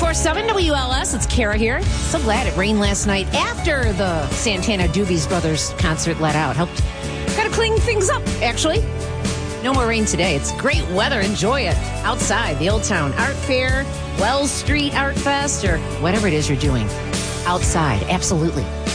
94.7 WLS. It's Kara here. So glad it rained last night after the Santana Doobies Brothers concert let out. Helped kind of clean things up, actually. No more rain today. It's great weather. Enjoy it outside the Old Town Art Fair, Wells Street Art Fest, or whatever it is you're doing outside. Absolutely.